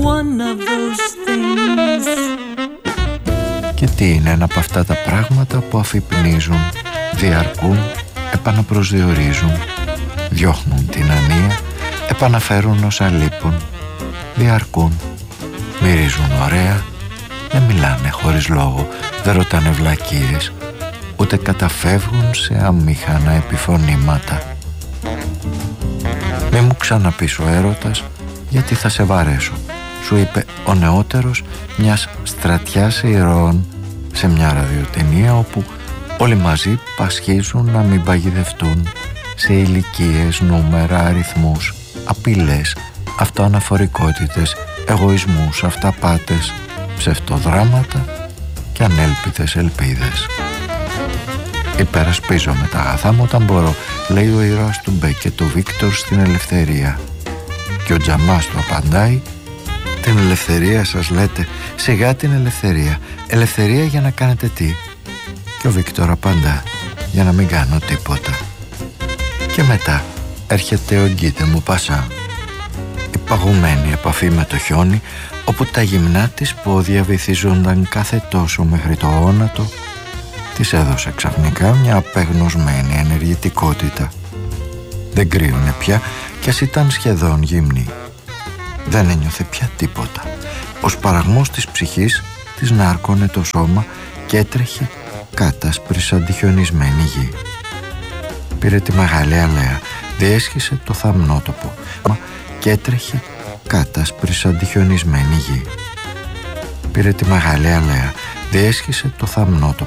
one of those things. Και τι είναι ένα από αυτά τα πράγματα που αφυπνίζουν, διαρκούν, επαναπροσδιορίζουν, διώχνουν την ανία, επαναφέρουν όσα λείπουν, διαρκούν, μυρίζουν ωραία, δεν μιλάνε χωρίς λόγο, δεν ρωτάνε βλακίες, ούτε καταφεύγουν σε αμήχανα επιφωνήματα. «Μη μου ξαναπείς ο έρωτας, γιατί θα σε βαρέσω», σου είπε ο νεότερος μιας στρατιάς ηρώων σε μια ραδιοτενία όπου όλοι μαζί πασχίζουν να μην παγιδευτούν σε ηλικίες, νούμερα, αριθμούς, απειλές, αυτοαναφορικότητες, εγωισμούς, αυταπάτες, ψευτοδράματα και ανέλπιτες ελπίδες. «Υπερασπίζομαι τα αγαθά μου όταν μπορώ», λέει ο ήρωας του Μπέκετ, του Βίκτορ, στην Ελευθερία. Και ο Τζαμάς του απαντάει: «Την ελευθερία σας λέτε, σιγά την ελευθερία. Ελευθερία για να κάνετε τι?» Και ο Βίκτορ απαντά: «Για να μην κάνω τίποτα». Και μετά έρχεται ο Γκίτε μου Πασά, η παγωμένη επαφή με το χιόνι, όπου τα γυμνά της πόδια βυθίζονταν κάθε τόσο μέχρι το όνατο, της έδωσε ξαφνικά μια απεγνωσμένη ενεργητικότητα. Δεν κρύωνε πια κι ας ήταν σχεδόν γυμνή. Δεν ένιωθε πια τίποτα. Ο σπαραγμός της ψυχής της νάρκωνε το σώμα και έτρεχε κάτασπρης αντιχιονισμένη γη. Πήρε τη μεγάλη αλέα, διέσχισε το θαμνότοπο και έτρεχε κάτασπρης αντιχιονισμένη γη. Πήρε τη μεγάλη αλέα, διέσχισε το θαμνότοπο